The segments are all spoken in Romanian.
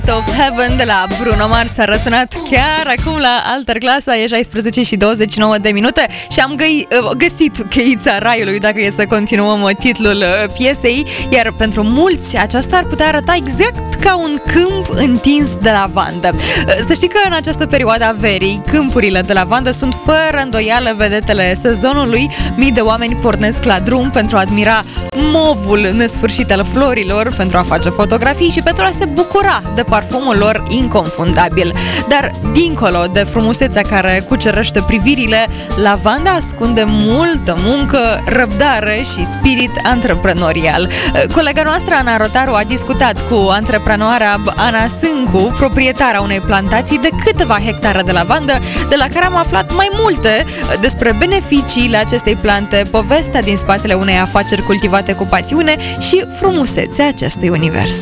of Heaven de la Bruno Mars a răsunat chiar acum la Alter Clasa, e 16 și 29 de minute și am găsit cheița raiului, dacă e să continuăm titlul piesei, iar pentru mulți aceasta ar putea arăta exact ca un câmp întins de lavandă. Să știi că în această perioadă a verii, câmpurile de lavandă sunt fără îndoială vedetele sezonului. Mii de oameni pornesc la drum pentru a admira movul nesfârșit al florilor, pentru a face fotografii și pentru a se bucura de parfumul lor inconfundabil. Dar dincolo de frumusețea care cucerește privirile, lavanda ascunde multă muncă, răbdare și spirit antreprenorial. Colega noastră, Ana Rotaru, a discutat cu antreprenoara Ana Sâncu, proprietara unei plantații de câteva hectare de lavandă, de la care am aflat mai multe despre beneficiile acestei plante, povestea din spatele unei afaceri cultivate cu pasiune și frumusețea acestui univers.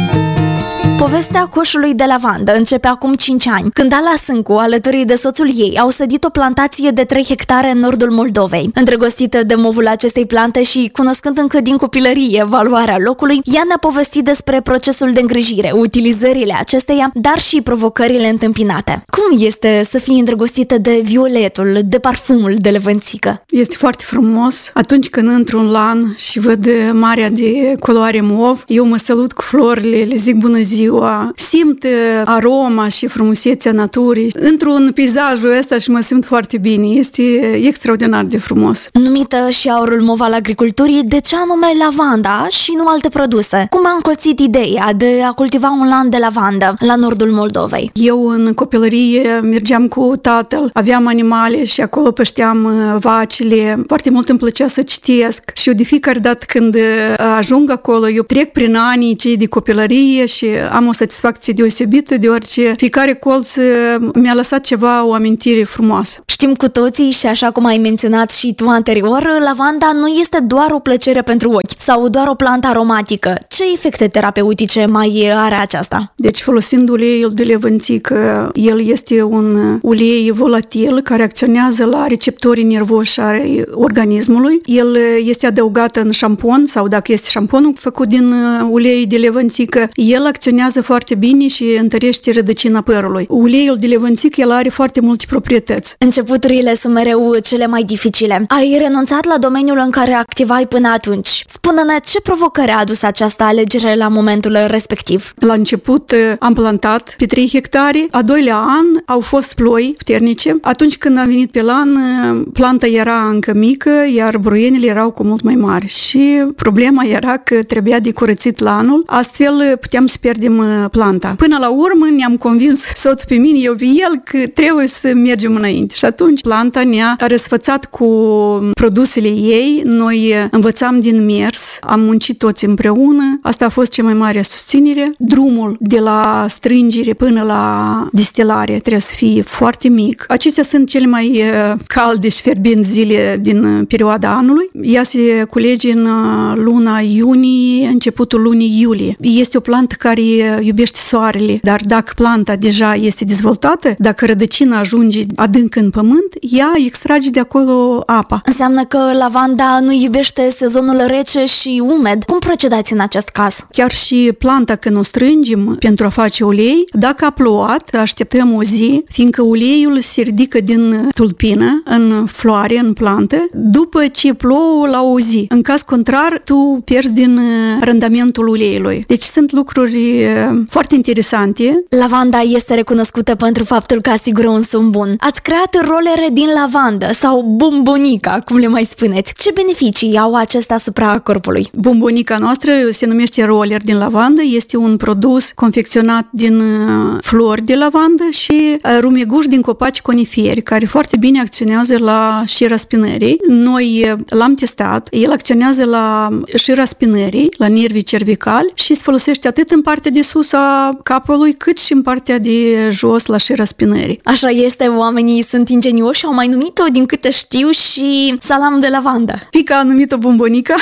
Povestea coșului de lavandă începe acum 5 ani, când Ana Sâncu, alături de soțul ei, au sădit o plantație de 3 hectare în nordul Moldovei. Îndrăgostită de movul acestei plante și cunoscând încă din copilărie valoarea locului, ea ne-a povestit despre procesul de îngrijire, utilizările acesteia, dar și provocările întâmpinate. Cum este să fii îndrăgostită de violetul, de parfumul de levănțică? Este foarte frumos. Atunci când intru în lan și văd marea de culoare mov, eu mă salut cu florile, le zic bună ziua, simt aroma și frumusețea naturii. Intru în peisajul ăsta și mă simt foarte bine. Este extraordinar de frumos. Numită și aurul mov al agriculturii, de ce anume lavanda și nu alte produse? Cum a încolțit ideea de a cultiva un lan de lavandă la nordul Moldovei? Eu în copilărie mergeam cu tatăl, aveam animale și acolo pășteam vacile. Foarte mult îmi plăcea să citesc și eu de fiecare dată când ajung acolo, eu trec prin anii cei de copilărie și am o satisfacție deosebită, deoarece fiecare colț mi-a lăsat ceva, o amintire frumoasă. Știm cu toții și așa cum ai menționat și tu anterior, lavanda nu este doar o plăcere pentru ochi sau doar o plantă aromatică. Ce efecte terapeutice mai are aceasta? Deci folosind uleiul de levănțică, el este un ulei volatil care acționează la receptorii nervoși ai organismului. El este adăugat în șampon sau dacă este șamponul făcut din ulei de levănțică, el acționează foarte bine și întărește rădăcina părului. Uleiul de levănțică, el are foarte multe proprietăți. Începuturile sunt mereu cele mai dificile. Ai renunțat la domeniul în care activai până atunci. Spune-ne ce provocări a adus această alegere la momentul respectiv. La început am plantat pe 3 hectare, a doilea an au fost ploi puternice. Atunci când am venit pe lan, planta era încă mică, iar broienile erau cu mult mai mari și problema era că trebuia de curățit lanul, astfel puteam să pierdem planta. Până la urmă ne-am convins soțul pe mine, eu pe el, că trebuie să mergem înainte. Și atunci planta ne-a răsfățat cu produsele ei, noi învățam din mers, am muncit toți împreună, asta a fost cea mai mare susținere. Drumul de la strângere până la distilare trebuie să fie foarte mic. Acestea sunt cele mai calde și fierbinți zile din perioada anului. Ea se culege în luna iunie, începutul lunii iulie. Este o plantă care iubește soarele, dar dacă planta deja este dezvoltată, dacă rădăcina ajunge adânc în pământ, ea extrage de acolo apa. Înseamnă că lavanda nu iubește sezonul rece și umed. Cum procedați în acest caz? Chiar și planta când o strângem pentru a face ulei, dacă a plouat, așteptăm o zi, fiindcă uleiul se ridică din tulpină în floare, în plantă, după ce plouă la o zi. În caz contrar, tu pierzi din randamentul uleiului. Deci sunt lucruri foarte interesante. Lavanda este recunoscută pentru faptul că asigură un somn bun. Ați creat rolere din lavandă sau bombonica, cum le mai spuneți. Ce beneficii au acestea asupra corpului? Bombonica noastră se numește roller din lavandă. Este un produs confecționat din flori de lavandă și rumeguș din copaci coniferi, care foarte bine acționează la șira spinării. Noi l-am testat. El acționează la șira spinării, la nervii cervicali și se folosește atât în partea de sus a capului, cât și în partea de jos la șira spinării. Așa este, oamenii sunt ingenioși, au mai numit-o, din câte știu, și salam de lavandă. Pica a numit-o bombonica.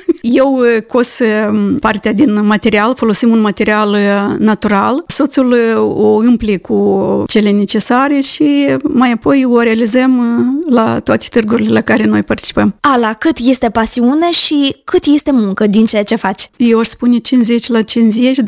Eu cos partea din material, folosim un material natural. Soțul o umple cu cele necesare și mai apoi o realizăm la toate târgurile la care noi participăm. Ala, cât este pasiune și cât este muncă din ceea ce faci? Eu aș spune 50/50, dar poate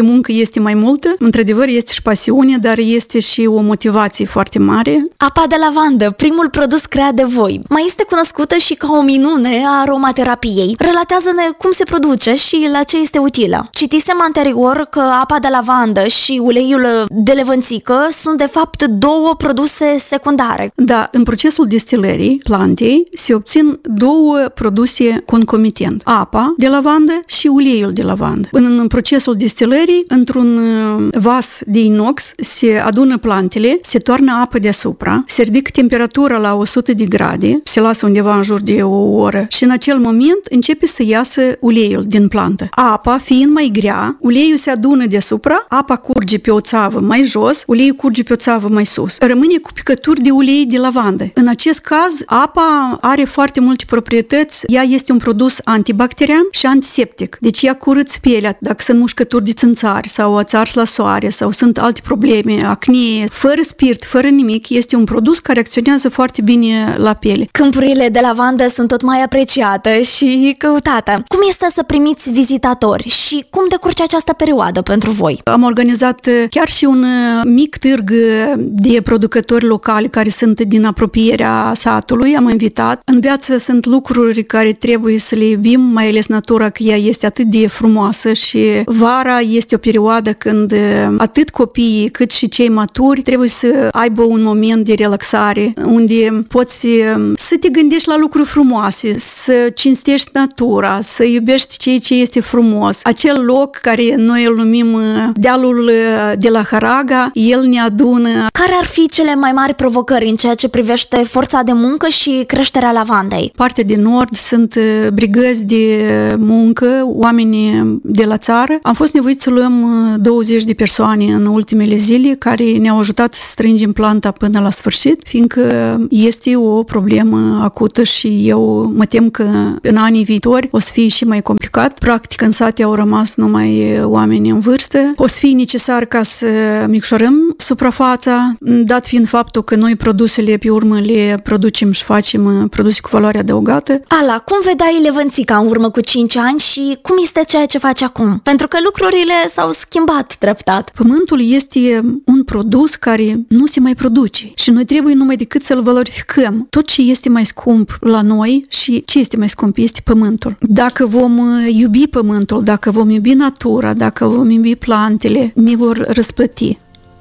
muncă este mai multă, într-adevăr este și pasiune, dar este și o motivație foarte mare. Apa de lavandă, primul produs creat de voi, mai este cunoscută și ca o minune a aromaterapiei. Relatează-ne cum se produce și la ce este utilă. Citisem anterior că apa de lavandă și uleiul de levănțică sunt de fapt două produse secundare. Da, în procesul destilării plantei se obțin două produse concomitent. Apa de lavandă și uleiul de lavandă. În procesul destilării, într-un vas de inox, se adună plantele, se toarnă apă deasupra, se ridică temperatura la 100 de grade, se lasă undeva în jur de o oră și în acel moment începe să iasă uleiul din plantă. Apa fiind mai grea, uleiul se adună deasupra, apa curge pe o țavă mai jos, uleiul curge pe o țavă mai sus. Rămâne cu picături de ulei de lavandă. În acest caz, apa are foarte multe proprietăți. Ea este un produs antibacterian și antiseptic. Deci ea curăță pielea. Dacă sunt mușcături de țânțari sau ați ars la soare sau sunt alte probleme, acne, fără spirit, fără nimic, este un produs care acționează foarte bine la piele. Câmpurile de lavandă sunt tot mai apreciate și căutate. Cum este să primiți vizitatori și cum decurge această perioadă pentru voi? Am organizat chiar și un mic târg de producători locali care sunt din apropierea satului. Am invitat. În viață sunt lucruri care trebuie să le iubim, mai ales natura, că ea este atât de frumoasă și vara este o perioadă când atât copiii cât și cei maturi trebuie să aibă un moment de relaxare unde poți să te gândești la lucruri frumoase, să cinstești natura, să iubești ceea ce este frumos. Acel loc care noi îl numim dealul de la Haraga, el ne adună. Care ar fi cele mai mari provocări în ceea ce privește forța de muncă și creșterea lavandei? Partea de nord sunt brigăzi de muncă, oameni de la țară. Am fost nevoiți să luăm 20 de persoane în ultimele zile care ne-au ajutat să strângem planta până la sfârșit, fiindcă este o problemă acută și eu mă tem că în anii viitori o să fie și mai complicat. Practic în sate au rămas numai oameni în vârstă. O să fie necesar ca să micșorăm suprafața, dat fiind faptul că noi produsele pe urmă le producem și facem produse cu valoare adăugată. Ala, cum vedeai levănțica în urmă cu 5 ani și cum este ceea ce faci acum? Pentru că lucrurile s-au schimbat treptat. Pământul este un produs care nu se mai produce și noi trebuie numai decât să-l valorificăm. Tot ce este mai scump la noi și ce este mai scump este pământul. Dacă vom iubi pământul, dacă vom iubi natura, dacă vom iubi plantele, ne vor răsplăti.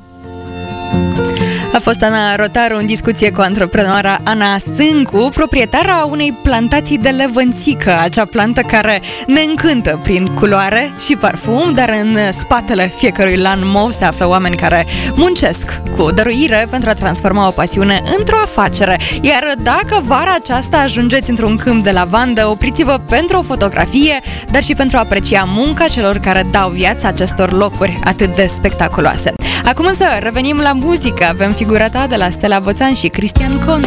A fost Ana Rotaru în discuție cu antreprenoara Ana Sâncu, proprietara unei plantații de levănțică, acea plantă care ne încântă prin culoare și parfum, dar în spatele fiecărui lan mov se află oameni care muncesc cu dăruire pentru a transforma o pasiune într-o afacere. Iar dacă vara aceasta ajungeți într-un câmp de lavandă, opriți-vă pentru o fotografie, dar și pentru a aprecia munca celor care dau viață acestor locuri atât de spectaculoase. Acum însă revenim la muzică. Avem Figura ta de la Stella Boțan și Cristian Conte.